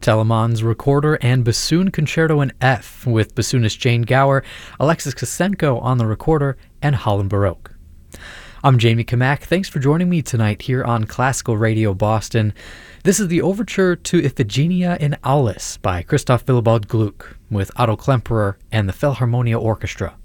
Telemann's Recorder and Bassoon Concerto in F, with bassoonist Jane Gower, Alexis Kosenko on the recorder, and Holland Baroque. I'm Jamie Kamak. Thanks for joining me tonight here on Classical Radio Boston. This is the overture to Iphigenia in Aulis by Christoph Willibald Gluck with Otto Klemperer and the Philharmonia Orchestra.